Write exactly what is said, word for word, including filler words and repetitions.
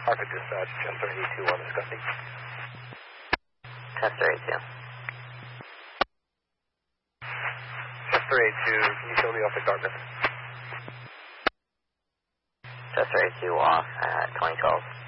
Harvard dispatch, Chester eight two one discussing. Chester eight two. Chester eight two, can you show me off at Dartmouth? Chester eight two off at twenty twelve.